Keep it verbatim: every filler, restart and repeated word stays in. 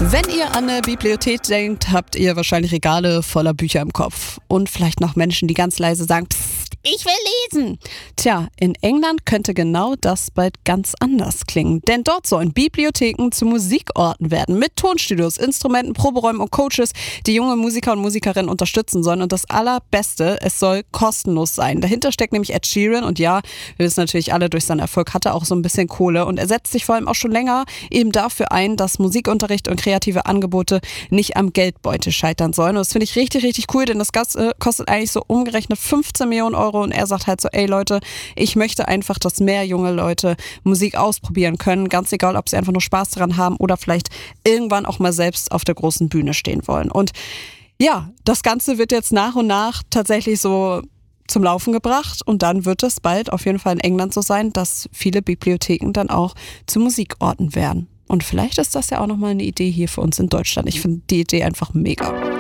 Wenn ihr an eine Bibliothek denkt, habt ihr wahrscheinlich Regale voller Bücher im Kopf. Und vielleicht noch Menschen, die ganz leise sagen, Psst, ich will lesen. Tja, in England könnte genau das bald ganz anders klingen. Denn dort sollen Bibliotheken zu Musikorten werden. Mit Tonstudios, Instrumenten, Proberäumen und Coaches, die junge Musiker und Musikerinnen unterstützen sollen. Und das Allerbeste, es soll kostenlos sein. Dahinter steckt nämlich Ed Sheeran. Und ja, wir wissen natürlich alle, durch seinen Erfolg hat er auch so ein bisschen Kohle. Und er setzt sich vor allem auch schon länger eben dafür ein, dass Musikunterricht und kreative Angebote nicht am Geldbeutel scheitern sollen. Und das finde ich richtig, richtig cool, denn das Ganze kostet eigentlich so umgerechnet fünfzehn Millionen Euro. Und er sagt halt so, ey Leute, ich möchte einfach, dass mehr junge Leute Musik ausprobieren können. Ganz egal, ob sie einfach nur Spaß daran haben oder vielleicht irgendwann auch mal selbst auf der großen Bühne stehen wollen. Und ja, das Ganze wird jetzt nach und nach tatsächlich so zum Laufen gebracht. Und dann wird es bald auf jeden Fall in England so sein, dass viele Bibliotheken dann auch zu Musikorten werden. Und vielleicht ist das ja auch nochmal eine Idee hier für uns in Deutschland. Ich finde die Idee einfach mega.